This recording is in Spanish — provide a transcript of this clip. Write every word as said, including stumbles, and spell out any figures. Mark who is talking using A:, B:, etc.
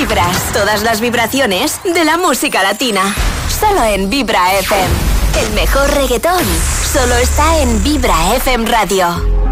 A: Vibras, todas las vibraciones de la música latina. Solo en Vibra F M. El mejor reggaetón solo está en Vibra F M Radio.